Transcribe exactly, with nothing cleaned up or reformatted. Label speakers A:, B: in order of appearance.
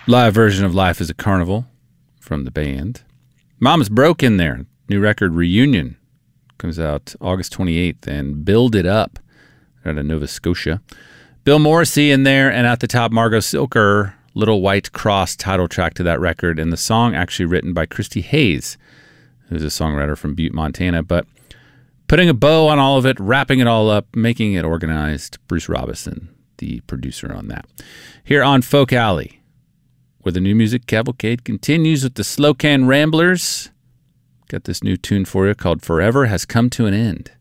A: Live version of Life is a Carnival from the band. Mama's Broke in there. New record, Reunion, comes out August twenty-eighth. And Build It Up out of Nova Scotia. Bill Morrissey in there, and at the top, Margot Silker, Little White Cross, title track to that record. And the song actually written by Christy Hayes, who's a songwriter from Butte, Montana. But putting a bow on all of it, wrapping it all up, making it organized, Bruce Robison, the producer on that. Here on Folk Alley, where the new music cavalcade continues with the Slow Can Ramblers. Got this new tune for you called Forever Has Come to an End.